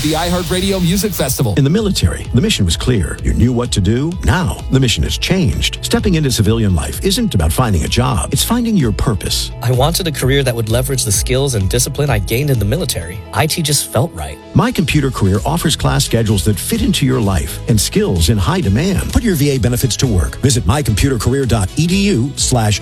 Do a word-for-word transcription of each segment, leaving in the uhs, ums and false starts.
of the iHeartRadio Music Festival. In the military, the mission was clear. You knew what to do. Now, the mission has changed. Stepping into civilian life isn't about finding a job. It's finding your purpose. I wanted a career that would leverage the skills and discipline I gained in the military. I T just felt right. My Computer Career offers class schedules that fit into your life and skills in high demand. Put your V A benefits to work. Visit mycomputercareer.edu slash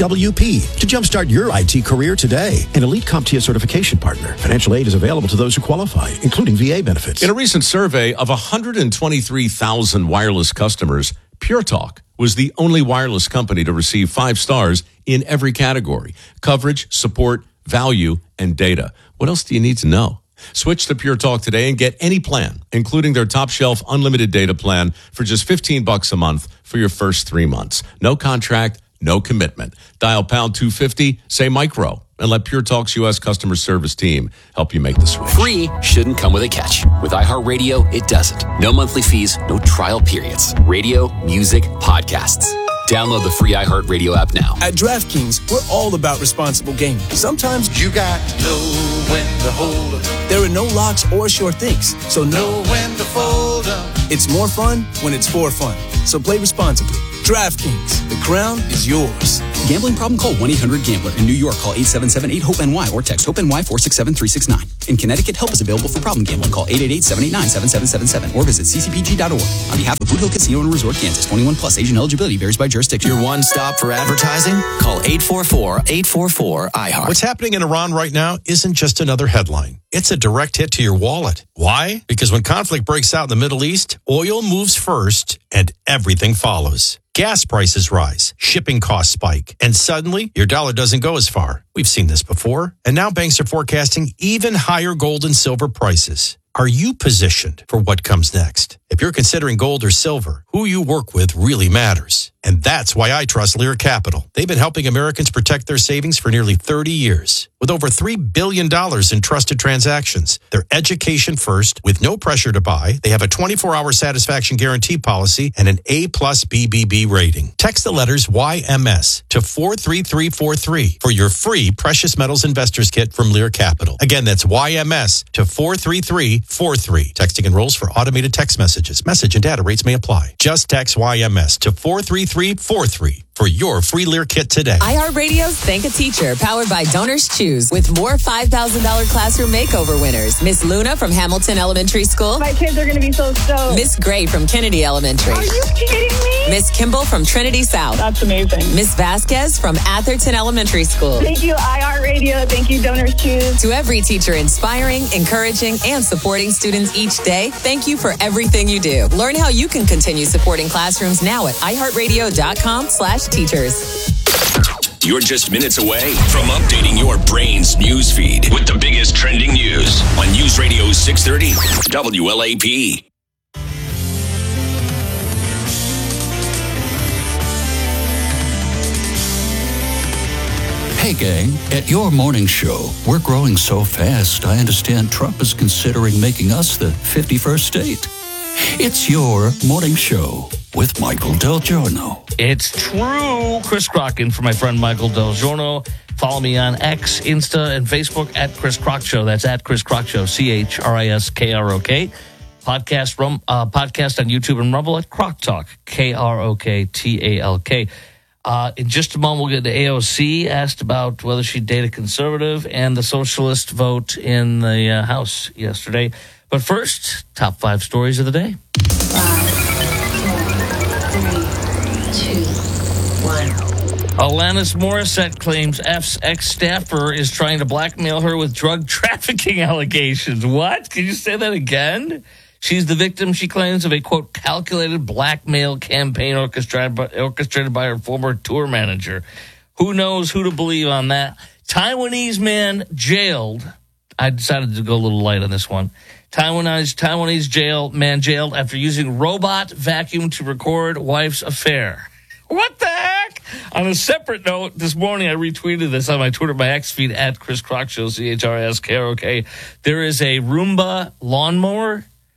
CWP to jumpstart your I T career today. An elite CompTIA certification partner. Financial aid is available to those who qualify, including V A benefits. In a recent survey of one hundred twenty-three thousand wireless customers, Pure Talk was the only wireless company to receive five stars in every category: coverage, support, value, and data. What else do you need to know? Switch to Pure Talk today and get any plan, including their top shelf unlimited data plan for just fifteen bucks a month for your first three months. No contract, no commitment. Dial pound two fifty, say micro, and let Pure Talk's U S customer service team help you make the switch. Free shouldn't come with a catch. With iHeartRadio, it doesn't. No monthly fees, no trial periods. Radio, music, podcasts. Download the free iHeartRadio app now. At DraftKings, we're all about responsible gaming. Sometimes you got to know when to hold up. There are no locks or sure things, so know when to fold up. It's more fun when it's for fun. So play responsibly. DraftKings, the crown is yours. Gambling problem? Call one eight hundred gambler. In New York, call eight seven seven eight hope N Y or text HOPE-NY four six seven three six nine. In Connecticut, help is available for problem gambling. Call eight eight eight seven eight nine seven seven seven seven or visit c c p g dot org. On behalf of Boot Hill Casino and Resort, Kansas, twenty-one plus, Asian eligibility varies by jurisdiction. Your one stop for advertising? Call eight four four eight four four I heart. What's happening in Iran right now isn't just another headline. It's a direct hit to your wallet. Why? Because when conflict breaks out in the Middle East, oil moves first and everything follows. Gas prices rise, shipping costs spike, and suddenly your dollar doesn't go as far. We've seen this before, and now banks are forecasting even higher gold and silver prices. Are you positioned for what comes next? If you're considering gold or silver, who you work with really matters. And that's why I trust Lear Capital. They've been helping Americans protect their savings for nearly thirty years. With over three billion dollars in trusted transactions, they're education first with no pressure to buy. They have a twenty-four hour satisfaction guarantee policy and an A plus B B B rating. Text the letters Y M S to four three three four three for your free Precious Metals Investors Kit from Lear Capital. Again, that's Y M S to four three three four three. Texting enrolls for automated text messages. Message and data rates may apply. Just text Y M S to four three three four three for your free Lear kit today. iHeartRadio's Thank a Teacher, powered by Donors Choose, with more five thousand dollars classroom makeover winners. Miss Luna from Hamilton Elementary School. My kids are going to be so stoked. Miss Gray from Kennedy Elementary. Are you kidding me? Miss Kimball from Trinity South. That's amazing. Miss Vasquez from Atherton Elementary School. Thank you, iHeartRadio. Thank you, Donors Choose. To every teacher inspiring, encouraging, and supporting students each day, thank you for everything you do. Learn how you can continue supporting classrooms now at iHeartRadio.com slash teachers. You're just minutes away from updating your brain's news feed with the biggest trending news on News Radio six thirty W L A P. Hey, gang, at your morning show, we're growing so fast, I understand Trump is considering making us the fifty-first state. It's your morning show with Michael Del Giorno. It's true. Chris Crock for my friend Michael Del Giorno. Follow me on X, Insta, and Facebook at Chris Crock Show. That's at Chris Crock Show, C H R I S K R O K. Podcast, rum, uh, podcast on YouTube and Rumble at Crock Talk, K R O K T A L K. Uh, in just a moment, we'll get to A O C, asked about whether she'd date a conservative, and the socialist vote in the uh, House yesterday. But first, top five stories of the day. Five, four, three, two, one. Alanis Morissette claims F's ex-staffer is trying to blackmail her with drug trafficking allegations. What? Can you say that again? She's the victim, she claims, of a, quote, calculated blackmail campaign orchestrated by, orchestrated by her former tour manager. Who knows who to believe on that? Taiwanese man jailed. I decided to go a little light on this one. Taiwanese, Taiwanese jail man jailed after using robot vacuum to record wife's affair. What the heck? On a separate note, this morning I retweeted this on my Twitter, my X feed, at Chris Crock Show, C H R I S K R O K. There is a Roomba lawnmower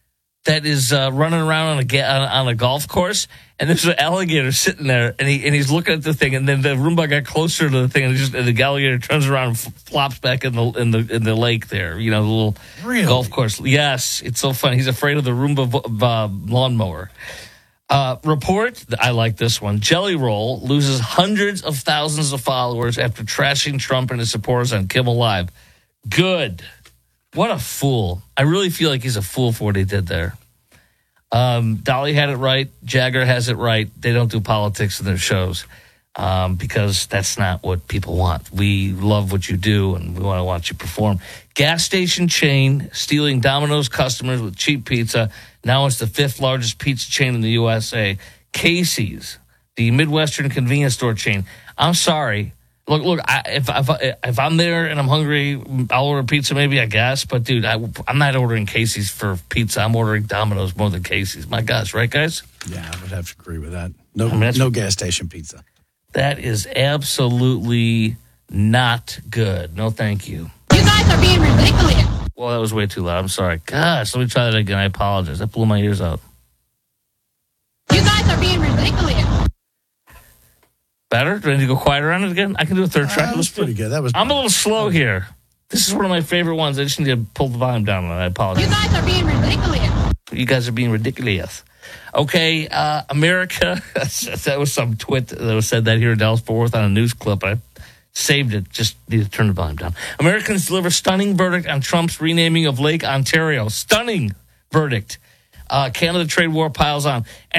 that is uh, running around on a ga- on, on a golf course, and there's an alligator sitting there, and he and he's looking at the thing, and then the Roomba got closer to the thing, and, just, and the alligator turns around and f- flops back in the in the in the lake there, you know, the little really? golf course. Yes, it's so funny. He's afraid of the Roomba uh, lawnmower. Uh, report, I like this one. Jelly Roll loses hundreds of thousands of followers after trashing Trump and his supporters on Kimmel Live. Good. What a fool. I really feel like he's a fool for what he did there. Um, Dolly had it right. Jagger has it right. They don't do politics in their shows um, because that's not what people want. We love what you do, and we want to watch you perform. Gas station chain stealing Domino's customers with cheap pizza. Now it's the fifth largest pizza chain in the U S A. Casey's, the Midwestern convenience store chain. I'm sorry. Look, look. I, if if if I'm there and I'm hungry, I'll order pizza, maybe, I guess. But dude, I, I'm not ordering Casey's for pizza. I'm ordering Domino's more than Casey's. My gosh, right, guys? Yeah, I would have to agree with that. No, I mean, no gas station pizza. That is absolutely not good. No, thank you. You guys are being ridiculous. Well, that was way too loud. I'm sorry. Gosh, let me try that again. I apologize. That blew my ears out. You guys are being ridiculous. Better? Do I need to go quieter on it again? I can do a third track. Uh, that was pretty good. That was. I'm a little slow here. This is one of my favorite ones. I just need to pull the volume down on it. I apologize. You guys are being ridiculous. You guys are being ridiculous. Okay, uh, America. That was some twit that was said that here in Dallas-Fort Worth on a news clip. I saved it. Just need to turn the volume down. Americans deliver stunning verdict on Trump's renaming of Lake Ontario. Stunning verdict. Uh, Canada trade war piles on.